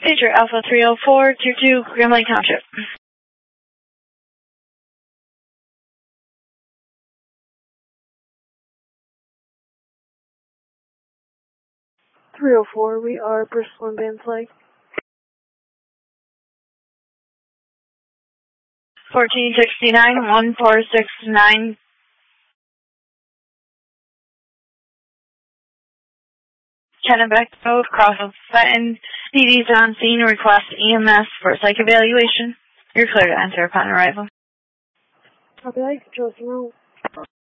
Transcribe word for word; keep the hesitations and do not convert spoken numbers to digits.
Patriot Alpha three oh four, Tier two, Grand Lake Township. three oh four, we are Bristol and Van Flag. fourteen sixty-nine, one four six nine. Kennebec Road, cross of Fenton. P D's on scene, request E M S for psych evaluation. You're clear to enter upon arrival. Copy that, Joe Simone.